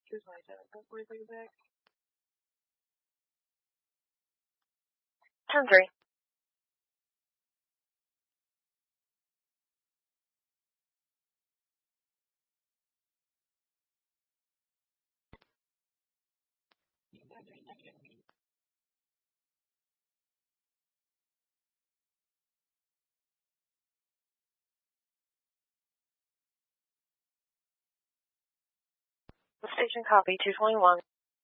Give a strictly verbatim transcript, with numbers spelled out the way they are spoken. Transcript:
two twenty-seven. Before you back. ten three. Station copy, two twenty-one.